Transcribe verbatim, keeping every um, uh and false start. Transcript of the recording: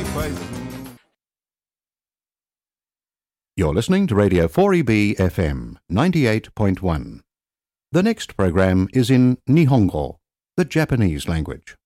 You're listening to Radio four E B F M ninety-eight point one. The next program is in Nihongo, the Japanese language.